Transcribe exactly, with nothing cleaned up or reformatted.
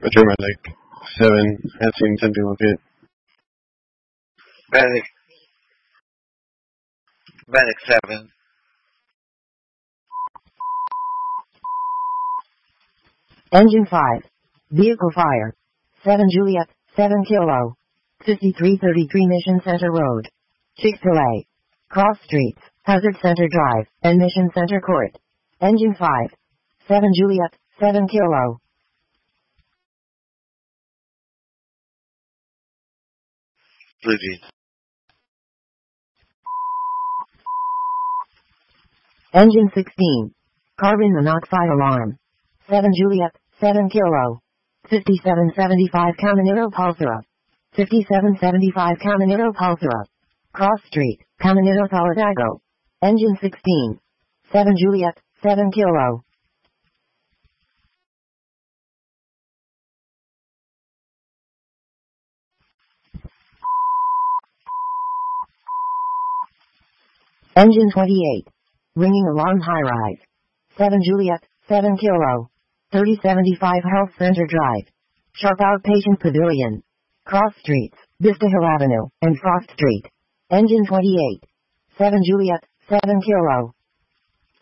Paramedic seven has seen something like it. Medic, Medic seven. Engine five. Vehicle fire. seven Juliet, seven Kilo. fifty-three thirty-three Mission Center Road. Chick-fil-A. Cross Streets, Hazard Center Drive, and Mission Center Court. Engine five. seven Juliet, seven Kilo. Blue Jeans. Engine sixteen. Carbon monoxide alarm. seven Juliet, seven Kilo. fifty-seven seventy-five Caminero Pulsera. fifty-seven seventy-five Caminero Pulsera. Cross Street, Caminero Solidago. Engine sixteen. seven Juliet, seven Kilo. Engine twenty-eight. Ringing alarm high rise. seven Juliet, seven Kilo. thirty seventy-five Health Center Drive. Sharp Outpatient Pavilion. Cross Streets, Vista Hill Avenue, and Frost Street. Engine twenty-eight. seven Juliet, seven Kilo.